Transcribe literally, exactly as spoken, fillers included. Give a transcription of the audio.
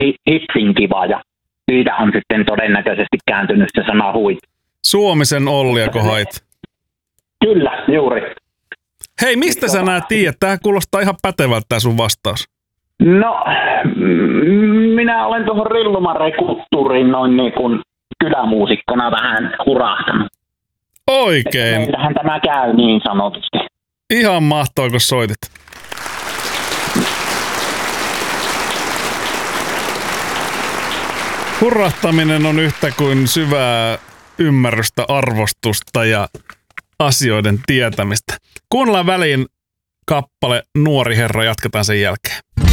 hitsin kiva ja siitä on sitten todennäköisesti kääntynyt se sana huit. Suomisen Olliako hait? Kyllä, juuri. Hei, mistä sä nää tiedät? Tää kuulostaa ihan pätevältä tää sun vastaus. No, minä olen tuohon Rillumarekulttuuriin noin niin kuin kylämuusikkona vähän hurahtanut. Oikein. Meillähän tämä käy niin sanotusti. Ihan mahtavaa, kun soitit. Hurahtaminen on yhtä kuin syvää ymmärrystä, arvostusta ja asioiden tietämistä. Kuunnellaan väliin kappale Nuori herra, jatketaan sen jälkeen.